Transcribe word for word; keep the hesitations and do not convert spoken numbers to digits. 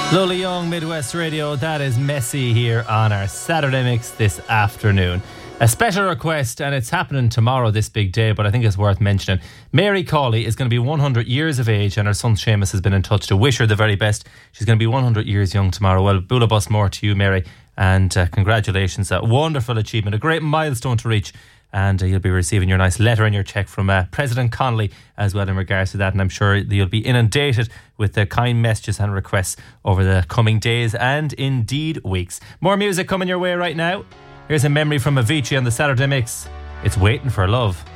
Lola Young, Midwest Radio. That is Messy here on our Saturday Mix this afternoon. A special request, and it's happening tomorrow, this big day, but I think it's worth mentioning. Mary Cawley is going to be one hundred years of age, and her son Seamus has been in touch to wish her the very best. She's going to be one hundred years young tomorrow. Well, bula bus more to you, Mary, and uh, congratulations. A wonderful achievement, a great milestone to reach. And uh, you'll be receiving your nice letter and your cheque from uh, President Connolly as well in regards to that. And I'm sure you'll be inundated with the kind messages and requests over the coming days and indeed weeks. More music coming your way right now. Here's a memory from Avicii on the Saturday Mix. It's Waiting for Love.